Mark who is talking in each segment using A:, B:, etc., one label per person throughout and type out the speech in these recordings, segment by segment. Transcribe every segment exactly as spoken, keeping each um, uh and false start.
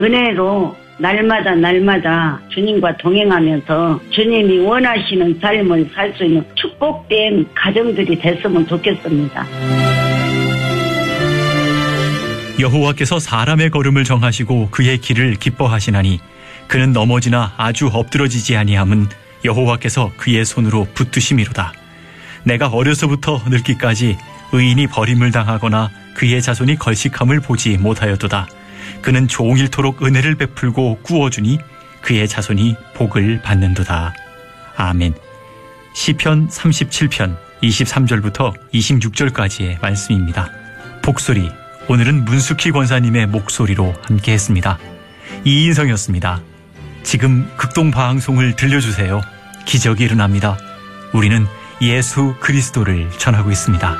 A: 은혜로 날마다 날마다 주님과 동행하면서 주님이 원하시는 삶을 살 수 있는 축복된 가정들이 됐으면 좋겠습니다.
B: 여호와께서 사람의 걸음을 정하시고 그의 길을 기뻐하시나니 그는 넘어지나 아주 엎드러지지 아니함은 여호와께서 그의 손으로 붙드심이로다. 내가 어려서부터 늙기까지 의인이 버림을 당하거나 그의 자손이 걸식함을 보지 못하였도다. 그는 종일토록 은혜를 베풀고 구워주니 그의 자손이 복을 받는도다. 아멘. 시편 삼십칠 편 이십삼 절부터 이십육 절까지의 말씀입니다. 복소리, 오늘은 문숙희 권사님의 목소리로 함께했습니다. 이인성이었습니다. 지금 극동방송을 들려주세요. 기적이 일어납니다. 우리는 예수 그리스도를 전하고 있습니다.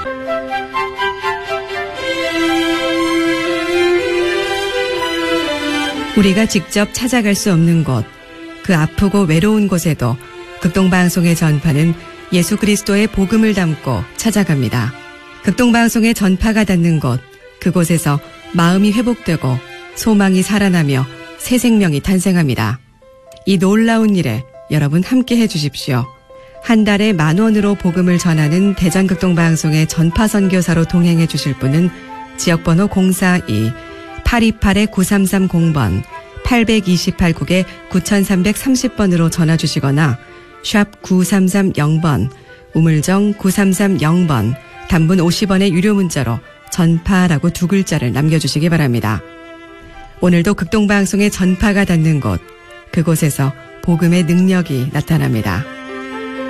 C: 우리가 직접 찾아갈 수 없는 곳, 그 아프고 외로운 곳에도 극동방송의 전파는 예수 그리스도의 복음을 담고 찾아갑니다. 극동방송의 전파가 닿는 곳, 그곳에서 마음이 회복되고 소망이 살아나며 새 생명이 탄생합니다. 이 놀라운 일에 여러분 함께 해주십시오. 한 달에 만 원으로 복음을 전하는 대전극동방송의 전파 선교사로 동행해 주실 분은 지역번호 공사이 팔이팔 구삼삼공 번 팔이팔 국에 구삼삼삼공 번으로 전화 주시거나 샵 구삼삼공 번 우물정 구삼삼공 번 단문 오십 원의 유료 문자로 전파라고 두 글자를 남겨주시기 바랍니다. 오늘도 극동방송의 전파가 닿는 곳, 그곳에서 복음의 능력이 나타납니다.